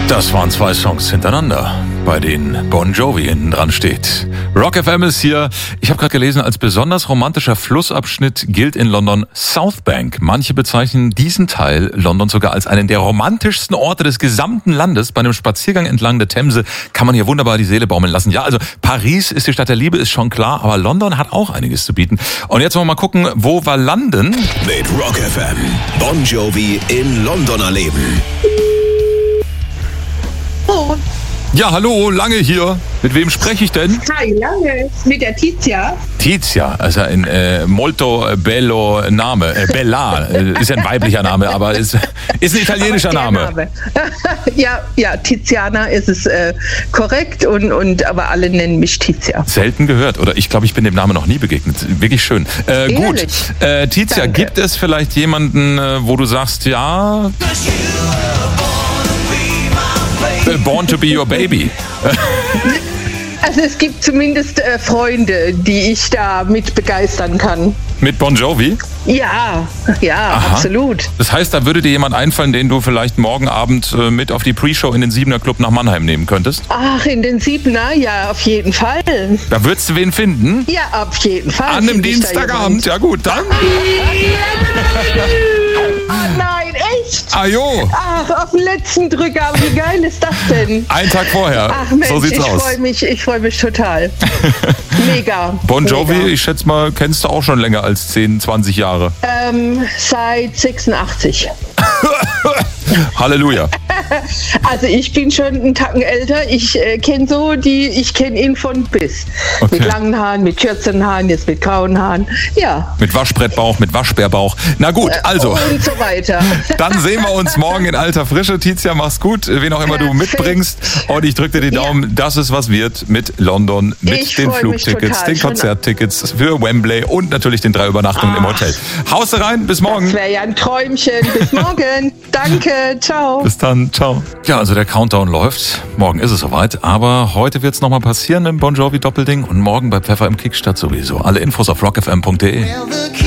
Das waren 2 Songs hintereinander, bei denen Bon Jovi hinten dran steht. Rock FM ist hier. Ich habe gerade gelesen, als besonders romantischer Flussabschnitt gilt in London South Bank. Manche bezeichnen diesen Teil London sogar als einen der romantischsten Orte des gesamten Landes. Bei einem Spaziergang entlang der Themse kann man hier wunderbar die Seele baumeln lassen. Ja, also Paris ist die Stadt der Liebe, ist schon klar, aber London hat auch einiges zu bieten. Und jetzt wollen wir mal gucken, wo wir landen. Mit Rock FM. Bon Jovi in London erleben. Oh. Ja, hallo, Lange hier. Mit wem spreche ich denn? Hi, Lange. Mit der Tizia. Tizia, also ein molto bello Name. Bella, ist ja ein weiblicher Name, aber ist ein italienischer Name. Ja, Tiziana ist es korrekt, und aber alle nennen mich Tizia. Selten gehört, oder ich glaube, ich bin dem Namen noch nie begegnet. Wirklich schön. Gut, Tizia, Danke. gibt es vielleicht jemanden, wo du sagst, ja... Born to be your baby. Also es gibt zumindest Freunde, die ich da mit begeistern kann. Mit Bon Jovi? Ja, Aha. absolut. Das heißt, da würde dir jemand einfallen, den du vielleicht morgen Abend mit auf die Pre-Show in den 7er Club nach Mannheim nehmen könntest? Ach, in den 7er? Ja, auf jeden Fall. Da würdest du wen finden? Ja, auf jeden Fall. An einem finde ich da Dienstagabend? Ja gut, dann. Ah, nein, echt? Ah jo, Ach, auf den letzten Drücker. Aber wie geil ist das denn? einen Tag vorher. Ach Mensch, So sieht's aus. Ich freue mich total. Mega. Bon Jovi, Mega. ich schätze mal, kennst du auch schon länger als 10, 20 Jahre. Seit 86. Halleluja. Also ich bin schon einen Tacken älter. Ich kenne ihn von bis. Okay. Mit langen Haaren, mit kürzeren Haaren, jetzt mit grauen Haaren. Ja. Mit Waschbrettbauch, mit Waschbärbauch. Na gut, also. Und so weiter. Dann sehen wir uns morgen in alter Frische. Tizia, mach's gut, wen auch immer du Perfekt. mitbringst. Und ich drücke dir die Daumen, dass es was wird mit London, mit Ich den freu mich Flugtickets, total. den Konzerttickets für Wembley und natürlich den 3 Übernachtungen im Hotel. Haust rein, bis morgen. Das wäre ja ein Träumchen. Bis morgen. Danke. Ciao. Bis dann, ciao. Ja, also der Countdown läuft. Morgen ist es soweit. Aber heute wird's nochmal passieren im Bon Jovi Doppelding und morgen bei Pfeffer im Kickstadt sowieso. Alle Infos auf rockfm.de.